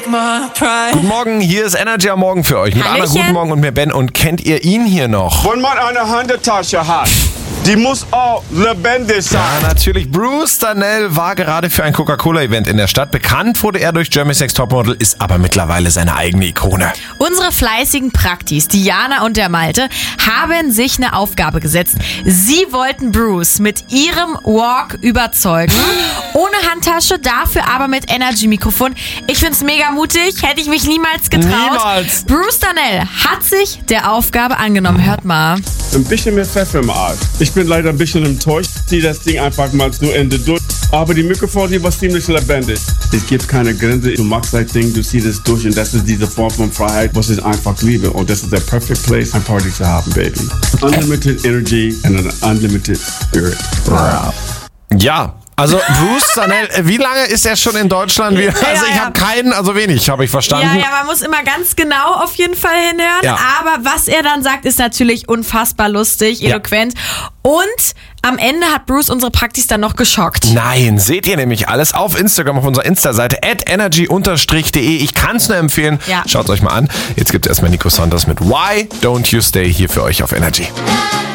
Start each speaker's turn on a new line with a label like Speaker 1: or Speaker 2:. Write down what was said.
Speaker 1: Guten Morgen, hier ist Energy am Morgen für euch. Mit Anna, guten Morgen und mir Ben. Und kennt ihr ihn hier noch?
Speaker 2: Wenn man eine Handtasche hat, die muss auch lebendig sein.
Speaker 1: Ja, natürlich. Bruce Darnell war gerade für ein Coca-Cola-Event in der Stadt. Bekannt wurde er durch Germany's Next Topmodel, ist aber mittlerweile seine eigene Ikone.
Speaker 3: Unsere fleißigen Praktis, Diana und der Malte, haben sich eine Aufgabe gesetzt. Sie wollten Bruce mit ihrem Walk überzeugen. Ohne Handtasche, dafür aber mit Energy-Mikrofon. Ich find's mega mutig, hätte ich mich niemals getraut.
Speaker 1: Niemals.
Speaker 3: Bruce Darnell hat sich der Aufgabe angenommen. Hört mal.
Speaker 2: Ein bisschen mehr Pfeffer im Arsch. Ich bin leider ein bisschen enttäuscht. Zieh das Ding einfach mal zu Ende durch. Aber die Mikrofon, die war ziemlich lebendig. Es gibt keine Grenze. Du magst das Ding, du ziehst es durch und das ist diese Form von Freiheit, was ich einfach liebe. Und das ist der perfect place, ein Party zu haben, baby. Unlimited energy and an unlimited spirit.
Speaker 1: Ja. Also Bruce Darnell, wie lange ist er schon in Deutschland? Also ich habe keinen, also wenig, habe ich verstanden.
Speaker 3: Ja, man muss immer ganz genau auf jeden Fall hinhören.
Speaker 1: Ja.
Speaker 3: Aber was er dann sagt, ist natürlich unfassbar lustig, eloquent. Und am Ende hat Bruce unsere Praktis dann noch geschockt.
Speaker 1: Nein, seht ihr nämlich alles auf Instagram, auf unserer Insta-Seite @energy_de. Ich kann es nur empfehlen.
Speaker 3: Ja.
Speaker 1: Schaut euch mal an. Jetzt gibt es erstmal Nico Saunders mit Why Don't You Stay hier für euch auf Energy.